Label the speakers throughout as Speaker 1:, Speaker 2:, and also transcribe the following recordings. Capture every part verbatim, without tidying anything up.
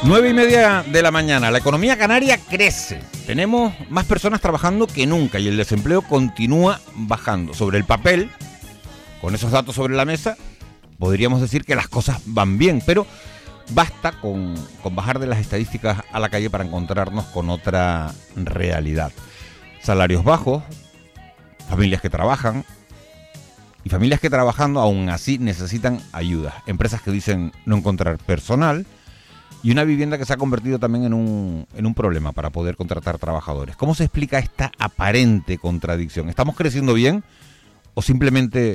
Speaker 1: Nueve y media de la mañana, la economía canaria crece. Tenemos más personas trabajando que nunca y el desempleo continúa bajando. Sobre el papel, con esos datos sobre la mesa, podríamos decir que las cosas van bien, pero basta con, con bajar de las estadísticas a la calle para encontrarnos con otra realidad. Salarios bajos, familias que trabajan y familias que trabajando aún así necesitan ayuda. Empresas que dicen no encontrar personal. Y una vivienda que se ha convertido también en un, en un problema para poder contratar trabajadores. ¿Cómo se explica esta aparente contradicción? ¿Estamos creciendo bien o simplemente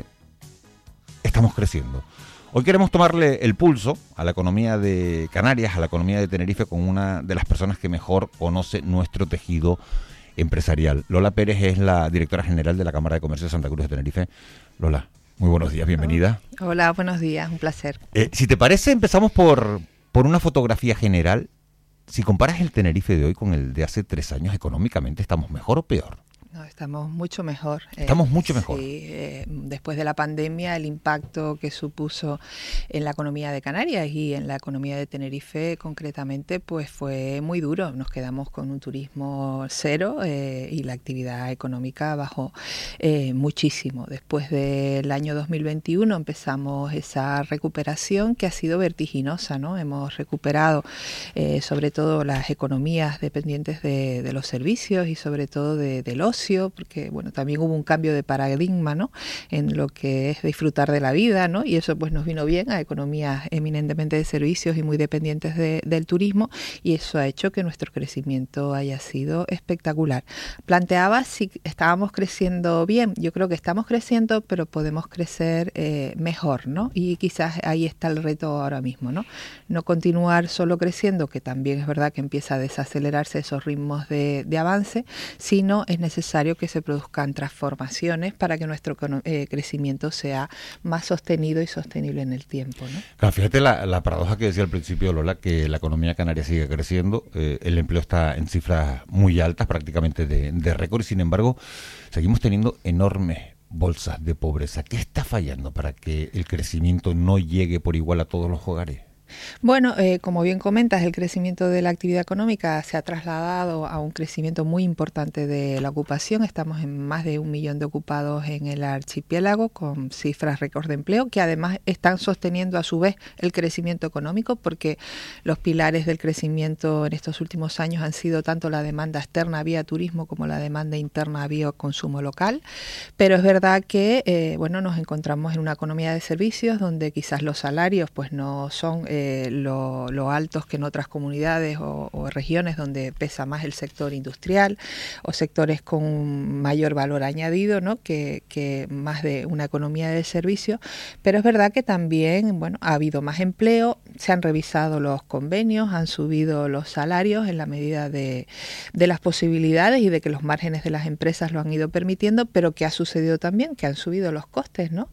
Speaker 1: estamos creciendo? Hoy queremos tomarle el pulso a la economía de Canarias, a la economía de Tenerife, con una de las personas que mejor conoce nuestro tejido empresarial. Lola Pérez es la directora general de la Cámara de Comercio de Santa Cruz de Tenerife. Lola, muy buenos días, bienvenida.
Speaker 2: Hola, buenos días, un placer.
Speaker 1: Eh, si te parece, empezamos por... Por una fotografía general, si comparas el Tenerife de hoy con el de hace tres años, económicamente, ¿estamos mejor o peor?
Speaker 2: No, estamos mucho mejor.
Speaker 1: Estamos
Speaker 2: eh,
Speaker 1: mucho mejor.
Speaker 2: Sí, eh, después de la pandemia, el impacto que supuso en la economía de Canarias y en la economía de Tenerife concretamente, pues fue muy duro. Nos quedamos con un turismo cero eh, y la actividad económica bajó eh, muchísimo. Después del año dos mil veintiuno empezamos esa recuperación que ha sido vertiginosa, ¿no? Hemos recuperado eh, sobre todo las economías dependientes de, de los servicios y sobre todo de, del ocio, porque bueno, también hubo un cambio de paradigma, ¿no?, en lo que es disfrutar de la vida, ¿no?, y eso pues nos vino bien a economías eminentemente de servicios y muy dependientes de, del turismo, y eso ha hecho que nuestro crecimiento haya sido espectacular. Planteaba si estábamos creciendo bien. Yo creo que estamos creciendo, pero podemos crecer eh, mejor, ¿no?, y quizás ahí está el reto ahora mismo, ¿no? No continuar solo creciendo, que también es verdad que empieza a desacelerarse esos ritmos de, de avance, sino es necesario que se produzcan transformaciones para que nuestro eh, crecimiento sea más sostenido y sostenible en el tiempo, ¿no?
Speaker 1: Claro, fíjate la, la paradoja que decía al principio Lola, que la economía canaria sigue creciendo, eh, el empleo está en cifras muy altas, prácticamente de, de récord, y sin embargo seguimos teniendo enormes bolsas de pobreza. ¿Qué está fallando para que el crecimiento no llegue por igual a todos los hogares?
Speaker 2: Bueno, eh, como bien comentas, el crecimiento de la actividad económica se ha trasladado a un crecimiento muy importante de la ocupación. Estamos en más de un millón de ocupados en el archipiélago, con cifras récord de empleo, que además están sosteniendo a su vez el crecimiento económico, porque los pilares del crecimiento en estos últimos años han sido tanto la demanda externa vía turismo como la demanda interna vía consumo local. Pero es verdad que eh, bueno, nos encontramos en una economía de servicios donde quizás los salarios pues no son eh, Eh, lo, lo altos que en otras comunidades o, o regiones donde pesa más el sector industrial o sectores con mayor valor añadido, ¿no?, que, que más de una economía de servicio. Pero es verdad que también, bueno, ha habido más empleo, se han revisado los convenios, han subido los salarios en la medida de, de las posibilidades y de que los márgenes de las empresas lo han ido permitiendo, pero que ha sucedido también que han subido los costes, ¿no?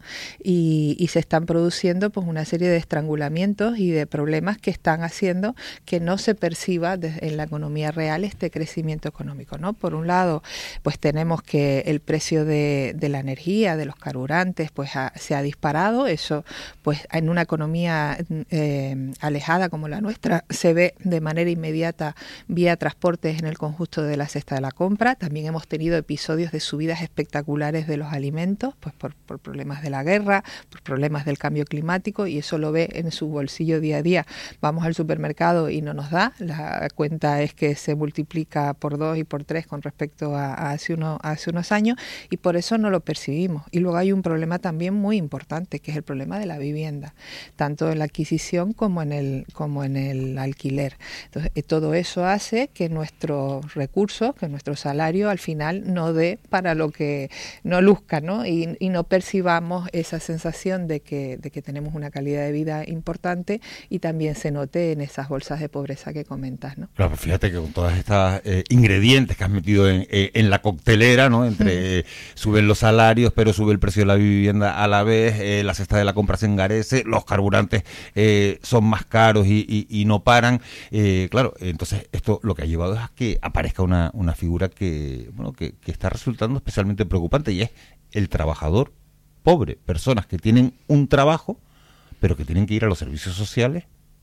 Speaker 2: Y, y se están produciendo pues una serie de estrangulamientos y de problemas que están haciendo que no se perciba en la economía real este crecimiento económico, ¿no? Por un lado, pues tenemos que el precio de, de la energía, de los carburantes, pues ha, se ha disparado. Eso, pues en una economía eh, alejada como la nuestra, se ve de manera inmediata vía transportes en el conjunto de la cesta de la compra. También hemos tenido episodios de subidas espectaculares de los alimentos, pues por, por problemas de la guerra, por problemas del cambio climático, y eso lo ve en su bolsillo día a día. Vamos al supermercado y no nos da, la cuenta es que se multiplica por dos y por tres con respecto a, a hace, uno, a hace unos años, y por eso no lo percibimos. Y luego hay un problema también muy importante, que es el problema de la vivienda, tanto en la adquisición como en el, como en el alquiler. Entonces, todo eso hace que nuestros recursos, que nuestro salario al final no dé para lo que no luzca, ¿no? Y, y no percibamos esa sensación de que, de que tenemos una calidad de vida importante, y también se note en esas bolsas de pobreza que comentas, ¿no?
Speaker 1: Claro, pues fíjate que con todas estas eh, ingredientes que has metido en, eh, en la coctelera, ¿no? Entre eh, suben los salarios, pero sube el precio de la vivienda a la vez, eh, la cesta de la compra se encarece, los carburantes eh, son más caros y, y, y no paran. Eh, claro, entonces esto lo que ha llevado es a que aparezca una, una figura que, bueno, que, que está resultando especialmente preocupante, y es el trabajador pobre, personas que tienen un trabajo, pero que tienen que ir a los servicios sociales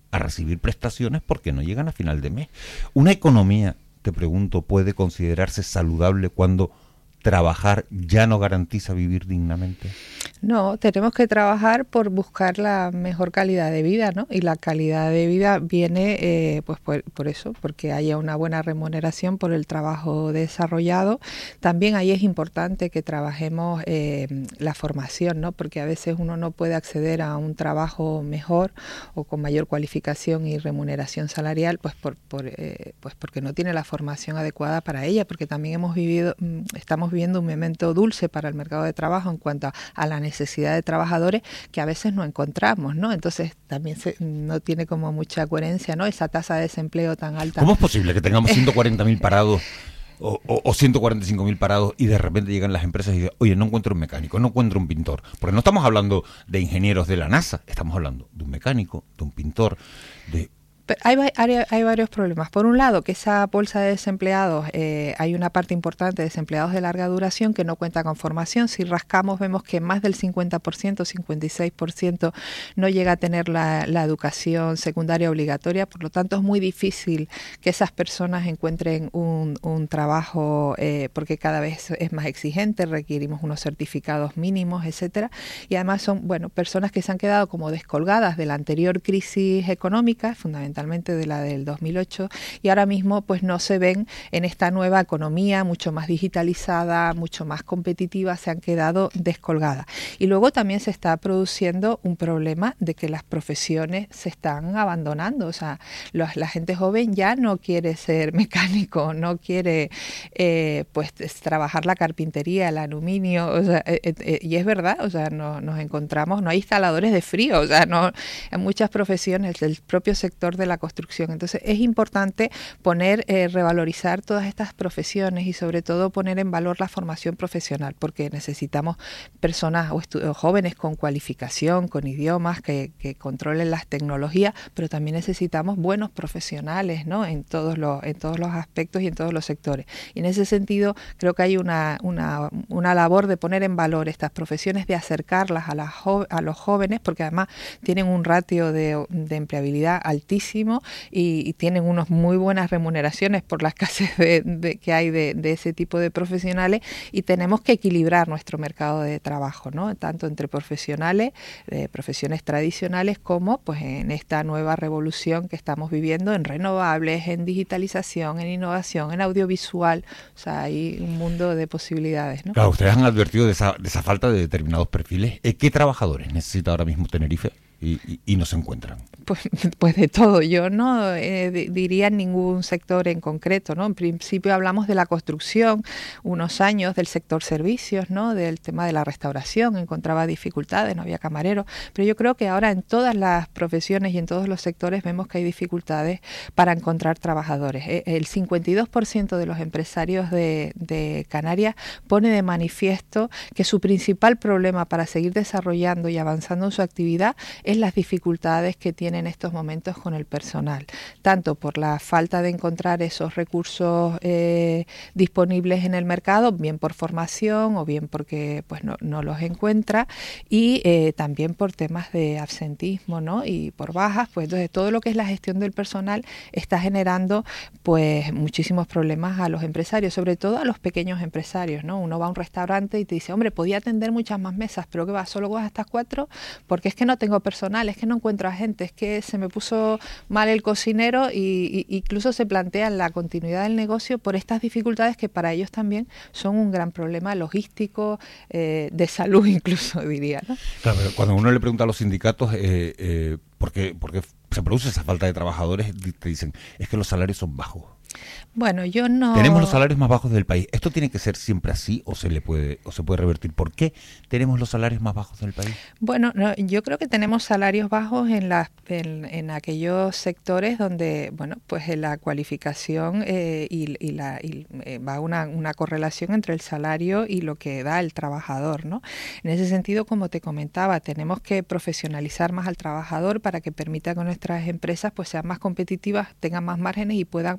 Speaker 1: a recibir prestaciones porque no llegan a final de mes. Una economía, te pregunto, ¿puede considerarse saludable cuando trabajar ya no garantiza vivir dignamente?
Speaker 2: No, tenemos que trabajar por buscar la mejor calidad de vida, ¿no? Y la calidad de vida viene, eh, pues por, por eso, porque haya una buena remuneración por el trabajo desarrollado. También ahí es importante que trabajemos eh, la formación, ¿no? Porque a veces uno no puede acceder a un trabajo mejor o con mayor cualificación y remuneración salarial, pues por, por eh, pues porque no tiene la formación adecuada para ella, porque también hemos vivido, estamos viviendo un momento dulce para el mercado de trabajo en cuanto a, a la necesidad de trabajadores que a veces no encontramos, ¿no? Entonces también se, no tiene como mucha coherencia, ¿no? Esa tasa de desempleo tan alta.
Speaker 1: ¿Cómo es posible que tengamos ciento cuarenta mil parados o, o, o ciento cuarenta y cinco mil parados y de repente llegan las empresas y dicen, oye, no encuentro un mecánico, no encuentro un pintor? Porque no estamos hablando de ingenieros de la NASA, estamos hablando de un mecánico, de un pintor, de...
Speaker 2: Hay, hay, hay varios problemas. Por un lado, que esa bolsa de desempleados, eh, hay una parte importante de desempleados de larga duración que no cuenta con formación. Si rascamos, vemos que más del cincuenta por ciento, cincuenta y seis por ciento no llega a tener la, la educación secundaria obligatoria. Por lo tanto, es muy difícil que esas personas encuentren un, un trabajo eh, porque cada vez es más exigente, requerimos unos certificados mínimos, etcétera. Y además son, bueno, personas que se han quedado como descolgadas de la anterior crisis económica, fundamentalmente de la del dos mil ocho, y ahora mismo pues no se ven en esta nueva economía mucho más digitalizada, mucho más competitiva, se han quedado descolgadas. Y luego también se está produciendo un problema de que las profesiones se están abandonando, o sea, los, la gente joven ya no quiere ser mecánico, no quiere eh, pues trabajar la carpintería, el aluminio, o sea, eh, eh, y es verdad, o sea, no, nos encontramos, no hay instaladores de frío, o sea, no, en muchas profesiones del propio sector de la construcción. Entonces es importante poner, eh, revalorizar todas estas profesiones y sobre todo poner en valor la formación profesional, porque necesitamos personas o, o jóvenes con cualificación, con idiomas, que, que controlen las tecnologías, pero también necesitamos buenos profesionales, ¿no? En todos los, en todos los aspectos y en todos los sectores. Y en ese sentido creo que hay una, una, una labor de poner en valor estas profesiones, de acercarlas a, la jo a los jóvenes, porque además tienen un ratio de, de empleabilidad altísimo y, y tienen unas muy buenas remuneraciones por la escasez de, de, que hay de, de ese tipo de profesionales, y tenemos que equilibrar nuestro mercado de trabajo, ¿no? Tanto entre profesionales, de profesiones tradicionales, como pues en esta nueva revolución que estamos viviendo en renovables, en digitalización, en innovación, en audiovisual. O sea, hay un mundo de posibilidades, ¿no?
Speaker 1: Claro, ustedes han advertido de esa, de esa falta de determinados perfiles. ¿Qué trabajadores necesita ahora mismo Tenerife y, y, y no se encuentran?
Speaker 2: Pues, pues de todo. Yo no eh, diría ningún sector en concreto, ¿no? En principio hablamos de la construcción, unos años del sector servicios, ¿no? Del tema de la restauración, encontraba dificultades, no había camareros, pero yo creo que ahora en todas las profesiones y en todos los sectores vemos que hay dificultades para encontrar trabajadores. El cincuenta y dos por ciento de los empresarios de, de Canarias pone de manifiesto que su principal problema para seguir desarrollando y avanzando en su actividad es las dificultades que tienen en estos momentos con el personal, tanto por la falta de encontrar esos recursos eh, disponibles en el mercado, bien por formación o bien porque pues no, no los encuentra, y eh, también por temas de absentismo, ¿no? Y por bajas. Pues entonces todo lo que es la gestión del personal está generando pues muchísimos problemas a los empresarios, sobre todo a los pequeños empresarios, ¿no? Uno va a un restaurante y te dice, hombre, podía atender muchas más mesas, pero que va, solo vas hasta cuatro, porque es que no tengo personal, es que no encuentro a gente, es que se me puso mal el cocinero, y, y incluso se plantea la continuidad del negocio por estas dificultades que para ellos también son un gran problema logístico, eh, de salud incluso, diría, ¿no?
Speaker 1: Claro, pero cuando uno le pregunta a los sindicatos eh, eh, ¿por qué, por qué se produce esa falta de trabajadores, te dicen, es que los salarios son bajos.
Speaker 2: Bueno, yo no...
Speaker 1: Tenemos los salarios más bajos del país. ¿Esto tiene que ser siempre así o se le puede o se puede revertir? ¿Por qué tenemos los salarios más bajos del país?
Speaker 2: Bueno, no, yo creo que tenemos salarios bajos en las en, en aquellos sectores donde, bueno, pues la cualificación eh, y, y la y, eh, va una, una correlación entre el salario y lo que da el trabajador, ¿no? En ese sentido, como te comentaba, tenemos que profesionalizar más al trabajador para que permita que nuestras empresas pues sean más competitivas, tengan más márgenes y puedan mejorar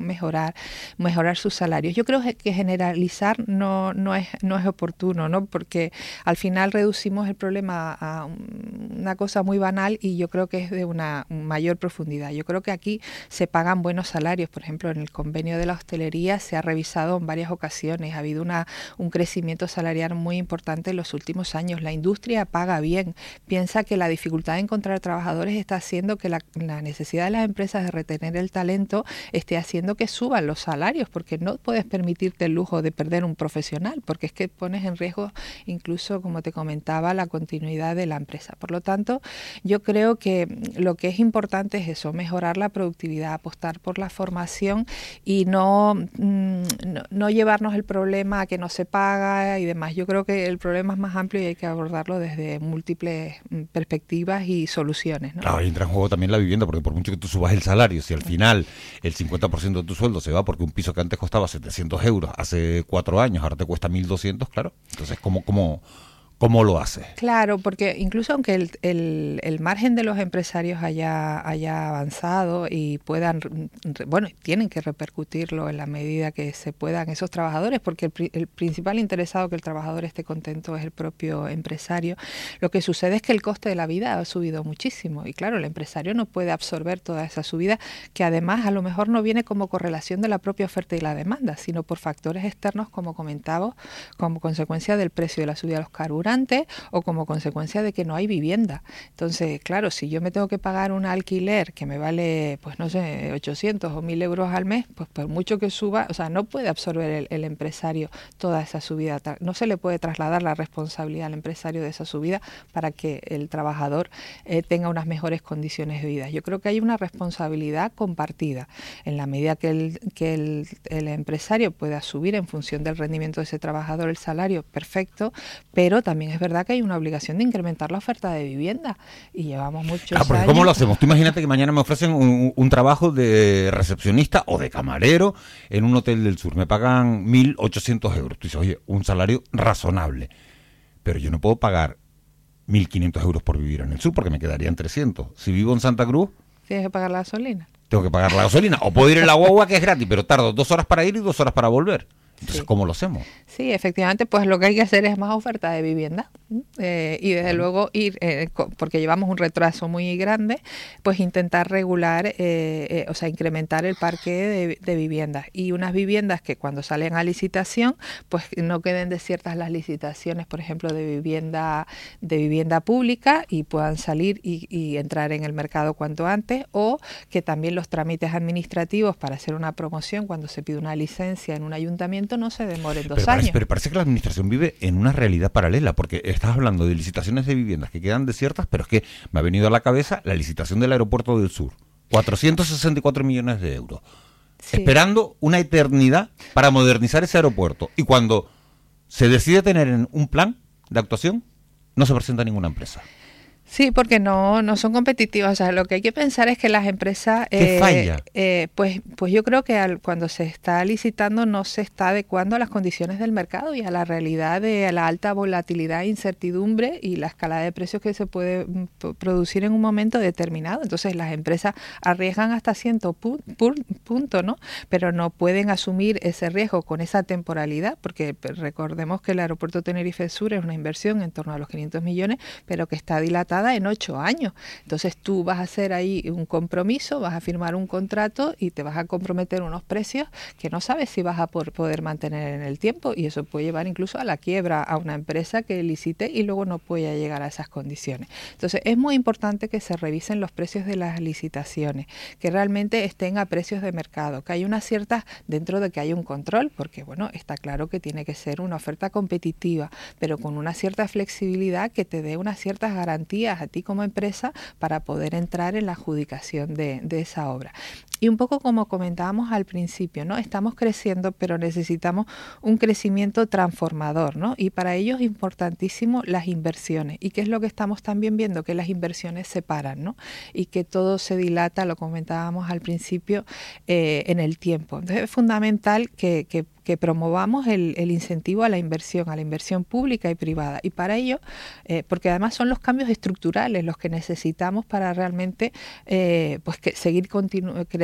Speaker 2: mejorar, mejorar sus salarios. Yo creo que generalizar no, no, es, no es oportuno, ¿no? Porque al final reducimos el problema a una cosa muy banal y yo creo que es de una mayor profundidad. Yo creo que aquí se pagan buenos salarios. Por ejemplo, en el convenio de la hostelería se ha revisado en varias ocasiones. Ha habido una, un crecimiento salarial muy importante en los últimos años. La industria paga bien. Piensa que la dificultad de encontrar trabajadores está haciendo que la, la necesidad de las empresas de retener el talento esté haciendo que suban los salarios, porque no puedes permitirte el lujo de perder un profesional, porque es que pones en riesgo incluso, como te comentaba, la continuidad de la empresa. Por lo tanto, yo creo que lo que es importante es eso, mejorar la productividad, apostar por la formación y no, no, no llevarnos el problema a que no se paga y demás. Yo creo que el problema es más amplio y hay que abordarlo desde múltiples perspectivas y soluciones, ¿no?
Speaker 1: Claro, ahí entra en juego también la vivienda, porque por mucho que tú subas el salario, si al final el cincuenta por ciento de tu sueldo se va porque un piso que antes costaba setecientos euros hace cuatro años, ahora te cuesta mil doscientos, claro. Entonces, ¿cómo, cómo, cómo lo haces?
Speaker 2: Claro, porque incluso aunque el, el, el margen de los empresarios haya, haya avanzado y puedan, bueno, tienen que repercutirlo en la medida que se puedan esos trabajadores, porque el, el principal interesado que el trabajador esté contento es el propio empresario. Lo que sucede es que el coste de la vida ha subido muchísimo y claro, el empresario no puede absorber toda esa subida, que además a lo mejor no viene como correlación de la propia oferta y la demanda, sino por factores externos, como comentaba, como consecuencia del precio de la subida de los carburantes o como consecuencia de que no hay vivienda. Entonces, claro, si yo me tengo que pagar un alquiler que me vale, pues no sé, ochocientos o mil euros al mes, pues por mucho que suba, o sea, no puede absorber el, el empresario toda esa subida. No se le puede trasladar la responsabilidad al empresario de esa subida para que el trabajador eh, tenga unas mejores condiciones de vida. Yo creo que hay una responsabilidad compartida. En la medida que el, que el, el empresario pueda subir en función del rendimiento de ese trabajador el salario, perfecto, pero también es verdad que hay una obligación de incrementar la oferta de vivienda y llevamos muchos
Speaker 1: ah, porque
Speaker 2: años.
Speaker 1: ¿cómo lo hacemos? Tú imagínate que mañana me ofrecen un, un trabajo de recepcionista o de camarero en un hotel del sur, me pagan mil ochocientos euros. Tú dices, oye, un salario razonable, pero yo no puedo pagar mil quinientos euros por vivir en el sur porque me quedarían trescientos. Si vivo en Santa Cruz,
Speaker 2: tienes que pagar la gasolina.
Speaker 1: Tengo que pagar la gasolina, o puedo ir en la guagua que es gratis, pero tardo dos horas para ir y dos horas para volver. Entonces, sí. ¿Cómo lo hacemos?
Speaker 2: Sí, efectivamente, pues lo que hay que hacer es más oferta de vivienda eh, y desde luego ir, eh, porque llevamos un retraso muy grande, pues intentar regular, eh, eh, o sea, incrementar el parque de, de viviendas y unas viviendas que cuando salen a licitación, pues no queden desiertas las licitaciones, por ejemplo, de vivienda de vivienda pública y puedan salir y, y entrar en el mercado cuanto antes, o que también los trámites administrativos para hacer una promoción cuando se pide una licencia en un ayuntamiento no se demoren dos
Speaker 1: pero parece,
Speaker 2: años.
Speaker 1: Pero parece que la administración vive en una realidad paralela, porque estás hablando de licitaciones de viviendas que quedan desiertas, pero es que me ha venido a la cabeza la licitación del aeropuerto del sur. cuatrocientos sesenta y cuatro millones de euros. Sí. Esperando una eternidad para modernizar ese aeropuerto. Y cuando se decide tener un plan de actuación, no se presenta ninguna empresa.
Speaker 2: Sí, porque no, no son competitivas. O sea, lo que hay que pensar es que las empresas...
Speaker 1: ¿Qué
Speaker 2: eh,
Speaker 1: falla?
Speaker 2: Eh, pues, pues yo creo que al, cuando se está licitando no se está adecuando a las condiciones del mercado y a la realidad de a la alta volatilidad, incertidumbre y la escalada de precios que se puede p- producir en un momento determinado. Entonces las empresas arriesgan hasta cierto pu- pu- punto, ¿no? Pero no pueden asumir ese riesgo con esa temporalidad, porque recordemos que el aeropuerto Tenerife Sur es una inversión en torno a los quinientos millones, pero que está dilatada en ocho años. Entonces tú vas a hacer ahí un compromiso, vas a firmar un contrato y te vas a comprometer unos precios que no sabes si vas a por poder mantener en el tiempo, y eso puede llevar incluso a la quiebra a una empresa que licite y luego no pueda llegar a esas condiciones. Entonces es muy importante que se revisen los precios de las licitaciones, que realmente estén a precios de mercado, que hay unas ciertas, dentro de que hay un control, porque bueno, está claro que tiene que ser una oferta competitiva, pero con una cierta flexibilidad que te dé unas ciertas garantías a ti como empresa para poder entrar en la adjudicación de, de esa obra. Y un poco como comentábamos al principio, ¿no? Estamos creciendo, pero necesitamos un crecimiento transformador, ¿no? Y para ello es importantísimo las inversiones. ¿Y qué es lo que estamos también viendo? Que las inversiones se paran, ¿no? Y que todo se dilata, lo comentábamos al principio, eh, en el tiempo. Entonces es fundamental que, que que promovamos el, el incentivo a la inversión, a la inversión pública y privada. Y para ello, eh, porque además son los cambios estructurales los que necesitamos para realmente eh, pues que seguir continu- creciendo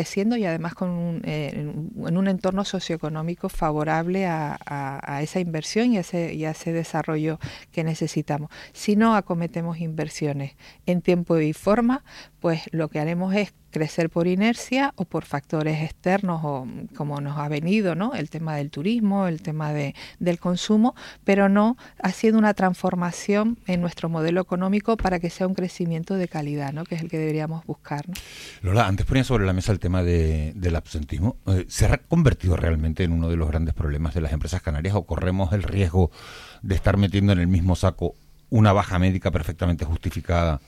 Speaker 2: creciendo y además con un, eh, en un entorno socioeconómico favorable a, a, a esa inversión y a ese, y a ese desarrollo que necesitamos. Si no acometemos inversiones en tiempo y forma, pues lo que haremos es crecer por inercia o por factores externos, o como nos ha venido, ¿no? El tema del turismo, el tema de, del consumo, pero no haciendo una transformación en nuestro modelo económico para que sea un crecimiento de calidad, ¿no? Que es el que deberíamos buscar, ¿no?
Speaker 1: Lola, antes ponía sobre la mesa el tema de, del absentismo. Eh, ¿Se ha convertido realmente en uno de los grandes problemas de las empresas canarias o corremos el riesgo de estar metiendo en el mismo saco una baja médica perfectamente justificada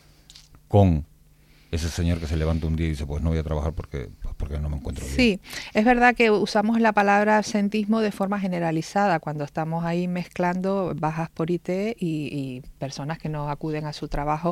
Speaker 1: con ese señor que se levanta un día y dice, pues no voy a trabajar porque, pues porque no me encuentro bien?
Speaker 2: Sí, es verdad que usamos la palabra absentismo de forma generalizada cuando estamos ahí mezclando bajas por I T y, y personas que no acuden a su trabajo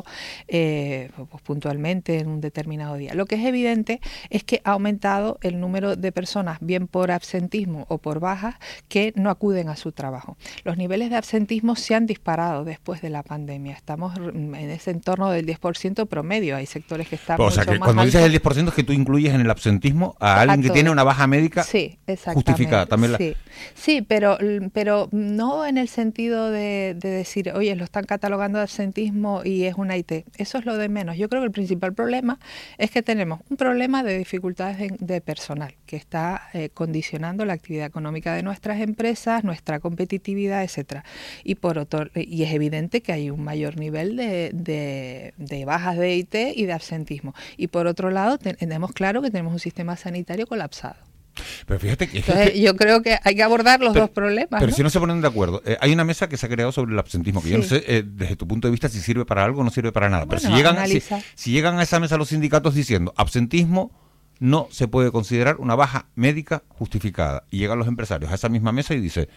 Speaker 2: eh, pues puntualmente en un determinado día. Lo que es evidente es que ha aumentado el número de personas, bien por absentismo o por bajas, que no acuden a su trabajo. Los niveles de absentismo se han disparado después de la pandemia. Estamos en ese entorno del diez por ciento promedio. Hay sectores que están
Speaker 1: Pero,
Speaker 2: mucho
Speaker 1: o sea, que
Speaker 2: más
Speaker 1: cuando
Speaker 2: altos.
Speaker 1: dices el diez por ciento es que tú incluyes en el absentismo a alguien que tiene una baja médica
Speaker 2: sí,
Speaker 1: justificada. También la...
Speaker 2: sí, sí, pero, pero no en el sentido de, de decir, oye, lo están catalogando de absentismo y es una I T. Eso es lo de menos. Yo creo que el principal problema es que tenemos un problema de dificultades de, de personal que está eh, condicionando la actividad económica de nuestras empresas, nuestra competitividad, etcétera. Y por otro, y es evidente que hay un mayor nivel de, de, de bajas de I T y de absentismo. Y por otro lado, tenemos claro que tenemos un sistema sanitario colapsado.
Speaker 1: Pero fíjate que...
Speaker 2: Entonces, yo creo que hay que abordar los
Speaker 1: pero,
Speaker 2: dos problemas.
Speaker 1: Pero
Speaker 2: ¿no?
Speaker 1: si no se ponen de acuerdo, eh, hay una mesa que se ha creado sobre el absentismo, que sí. yo no sé eh, desde tu punto de vista si sirve para algo o no sirve para nada.
Speaker 2: Bueno,
Speaker 1: pero si llegan, si,
Speaker 2: analiza.
Speaker 1: si llegan a esa mesa los sindicatos diciendo absentismo no se puede considerar una baja médica justificada, y llegan los empresarios a esa misma mesa y dice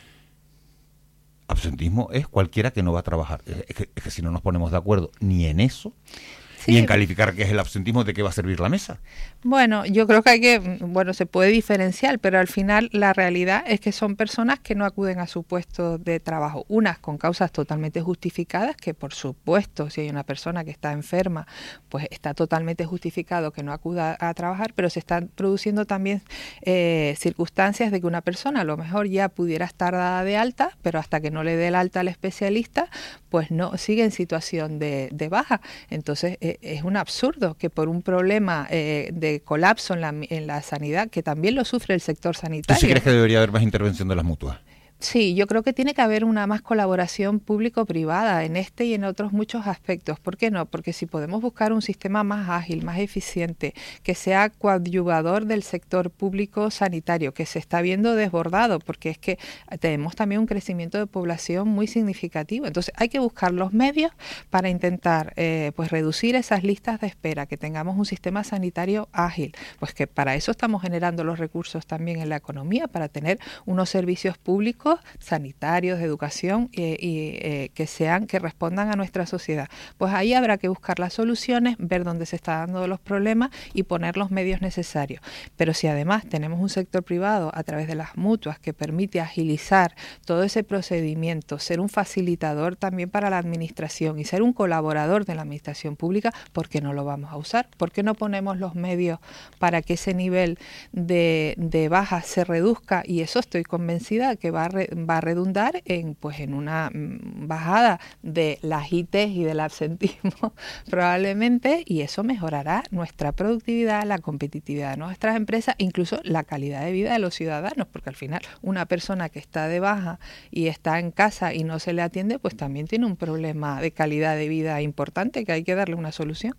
Speaker 1: absentismo es cualquiera que no va a trabajar. Es que, es que si no nos ponemos de acuerdo ni en eso... Sí. Y en calificar qué es el absentismo, ¿de qué va a servir la mesa?
Speaker 2: Bueno, yo creo que hay que, bueno, se puede diferenciar, pero al final la realidad es que son personas que no acuden a su puesto de trabajo, unas con causas totalmente justificadas, que por supuesto, si hay una persona que está enferma, pues está totalmente justificado que no acuda a trabajar, pero se están produciendo también eh, circunstancias de que una persona a lo mejor ya pudiera estar dada de alta, pero hasta que no le dé el alta al especialista, pues no sigue en situación de, de baja. Entonces, eh, es un absurdo que por un problema eh, de colapso en la, en la sanidad, que también lo sufre el sector sanitario.
Speaker 1: ¿Tú sí crees que debería haber más intervención de las mutuas?
Speaker 2: Sí, yo creo que tiene que haber una más colaboración público-privada en este y en otros muchos aspectos. ¿Por qué no? Porque si podemos buscar un sistema más ágil, más eficiente, que sea coadyuvador del sector público sanitario, que se está viendo desbordado, porque es que tenemos también un crecimiento de población muy significativo. Entonces hay que buscar los medios para intentar eh, pues reducir esas listas de espera, que tengamos un sistema sanitario ágil, pues que para eso estamos generando los recursos también en la economía, para tener unos servicios públicos sanitarios, de educación eh, y eh, que sean, que respondan a nuestra sociedad. Pues ahí habrá que buscar las soluciones, ver dónde se están dando los problemas y poner los medios necesarios. Pero si además tenemos un sector privado a través de las mutuas que permite agilizar todo ese procedimiento, ser un facilitador también para la administración y ser un colaborador de la administración pública, ¿por qué no lo vamos a usar? ¿Por qué no ponemos los medios para que ese nivel de, de bajas se reduzca? Y eso estoy convencida que va a va a redundar en pues en una bajada de las I T y del absentismo probablemente, y eso mejorará nuestra productividad, la competitividad de nuestras empresas, incluso la calidad de vida de los ciudadanos, porque al final una persona que está de baja y está en casa y no se le atiende, pues también tiene un problema de calidad de vida importante que hay que darle una solución.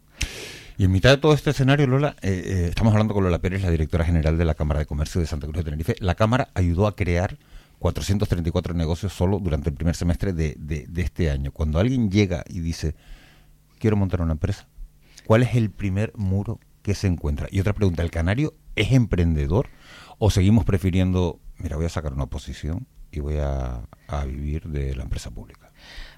Speaker 1: Y en mitad de todo este escenario, Lola, eh, eh, estamos hablando con Lola Pérez, la directora general de la Cámara de Comercio de Santa Cruz de Tenerife. La Cámara ayudó a crear cuatrocientos treinta y cuatro negocios solo durante el primer semestre de, de, de este año. Cuando alguien llega y dice, quiero montar una empresa, ¿cuál es el primer muro que se encuentra? Y otra pregunta, ¿el canario es emprendedor o seguimos prefiriendo, mira, voy a sacar una oposición y voy a, a vivir de la empresa pública?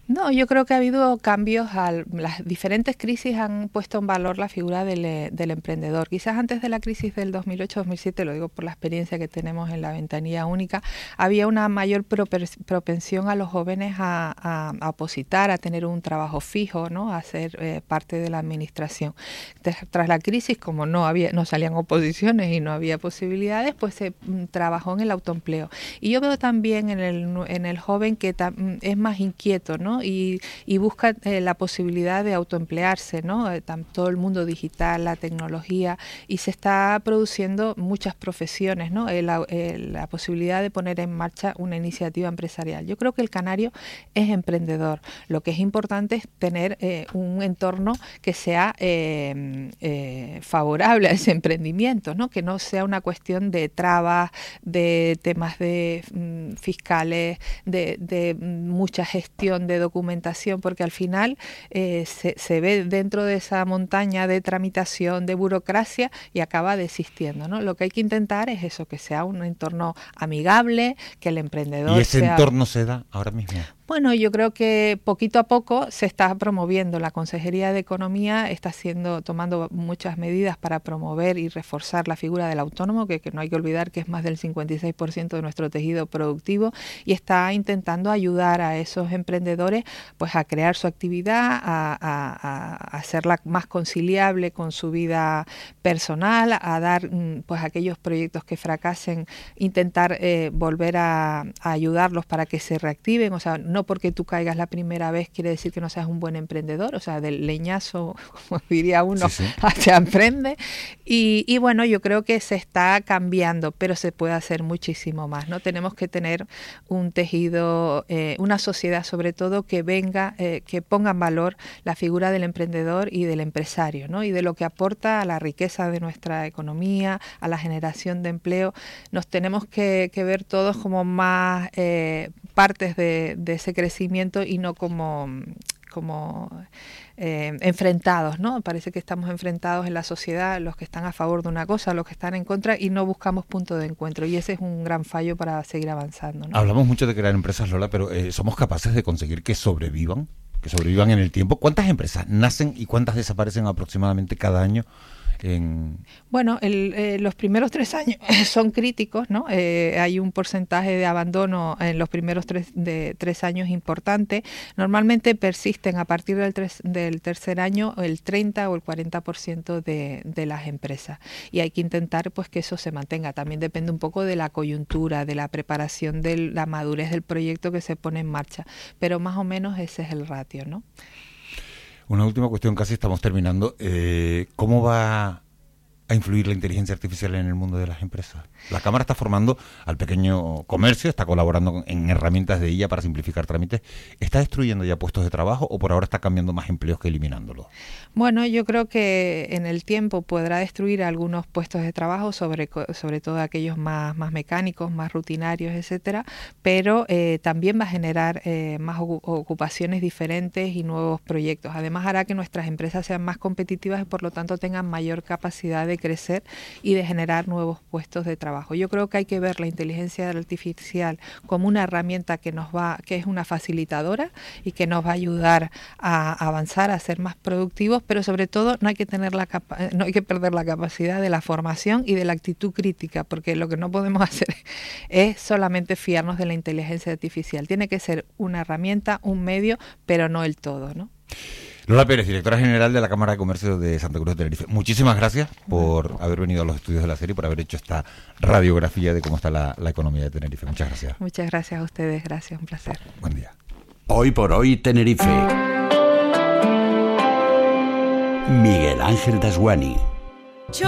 Speaker 2: No, yo creo que ha habido cambios. Al, las diferentes crisis han puesto en valor la figura del, del emprendedor. Quizás antes de la crisis del dos mil ocho dos mil siete, lo digo por la experiencia que tenemos en la ventanilla única, había una mayor propensión a los jóvenes a, a, a opositar, a tener un trabajo fijo, ¿no? A ser eh, parte de la administración. Tras la crisis, como no había, no salían oposiciones y no había posibilidades, pues se mm, trabajó en el autoempleo. Y yo veo también en el, en el joven que tam, es más inquieto, ¿no? Y, y busca eh, la posibilidad de autoemplearse, ¿no? Eh, todo el mundo digital, la tecnología, y se está produciendo muchas profesiones, ¿no? Eh, la, eh, la posibilidad de poner en marcha una iniciativa empresarial. Yo creo que el canario es emprendedor. Lo que es importante es tener eh, un entorno que sea eh, eh, favorable a ese emprendimiento, ¿no? Que no sea una cuestión de trabas, de temas de mm, fiscales, de, de mucha gestión de documentación, porque al final eh, se, se ve dentro de esa montaña de tramitación, de burocracia, y acaba desistiendo, ¿no? Lo que hay que intentar es eso, que sea un entorno amigable, que el emprendedor
Speaker 1: ¿Y ese
Speaker 2: sea...
Speaker 1: entorno se da ahora mismo?
Speaker 2: Bueno, yo creo que poquito a poco se está promoviendo. La Consejería de Economía está haciendo, tomando muchas medidas para promover y reforzar la figura del autónomo, que, que no hay que olvidar que es más del cincuenta y seis por ciento de nuestro tejido productivo, y está intentando ayudar a esos emprendedores pues a crear su actividad, a, a, a hacerla más conciliable con su vida personal, a dar pues aquellos proyectos que fracasen, intentar eh, volver a, a ayudarlos para que se reactiven. O sea, no porque tú caigas la primera vez quiere decir que no seas un buen emprendedor, o sea, del leñazo, como diría uno, sí, sí. se aprende. Y, y bueno, yo creo que se está cambiando, pero se puede hacer muchísimo más, ¿no? Tenemos que tener un tejido, eh, una sociedad sobre todo que venga, eh, que ponga en valor la figura del emprendedor y del empresario, ¿no? Y de lo que aporta a la riqueza de nuestra economía, a la generación de empleo. Nos tenemos que, que ver todos como más eh, partes de, de ese crecimiento y no como, como eh, enfrentados, ¿no? Parece que estamos enfrentados en la sociedad, los que están a favor de una cosa, los que están en contra, y no buscamos punto de encuentro, y ese es un gran fallo para seguir avanzando, ¿no?
Speaker 1: Hablamos mucho de crear empresas, Lola, pero eh, ¿somos capaces de conseguir que sobrevivan? Que sobrevivan en el tiempo. ¿Cuántas empresas nacen y cuántas desaparecen aproximadamente cada año? En...
Speaker 2: Bueno, el, eh, los primeros tres años son críticos, ¿no? Eh, hay un porcentaje de abandono en los primeros tres, de, tres años importante. Normalmente persisten a partir del, tres, del tercer año el treinta o el cuarenta por ciento de, de las empresas. Y hay que intentar pues que eso se mantenga. También depende un poco de la coyuntura, de la preparación, de la madurez del proyecto que se pone en marcha. Pero más o menos ese es el ratio, ¿no?
Speaker 1: Una última cuestión, casi estamos terminando. Eh, ¿Cómo va a influir la inteligencia artificial en el mundo de las empresas? La Cámara está formando al pequeño comercio, está colaborando en herramientas de I A para simplificar trámites. ¿Está destruyendo ya puestos de trabajo o por ahora está cambiando más empleos que eliminándolos?
Speaker 2: Bueno, yo creo que en el tiempo podrá destruir algunos puestos de trabajo, sobre, sobre todo aquellos más, más mecánicos, más rutinarios, etcétera, pero eh, también va a generar eh, más ocupaciones diferentes y nuevos proyectos. Además hará que nuestras empresas sean más competitivas y por lo tanto tengan mayor capacidad de crecer y de generar nuevos puestos de trabajo. Yo creo que hay que ver la inteligencia artificial como una herramienta que nos va, que es una facilitadora y que nos va a ayudar a avanzar, a ser más productivos, pero sobre todo no hay que tener la capa- no hay que perder la capacidad de la formación y de la actitud crítica, porque lo que no podemos hacer es solamente fiarnos de la inteligencia artificial. Tiene que ser una herramienta, un medio, pero no el todo, ¿no?
Speaker 1: Lola Pérez, directora general de la Cámara de Comercio de Santa Cruz de Tenerife. Muchísimas gracias por haber venido a los estudios de la serie y por haber hecho esta radiografía de cómo está la, la economía de Tenerife. Muchas gracias.
Speaker 2: Muchas gracias a ustedes, gracias, un placer.
Speaker 1: Buen día.
Speaker 3: Hoy por hoy Tenerife. Miguel Ángel Dasguani.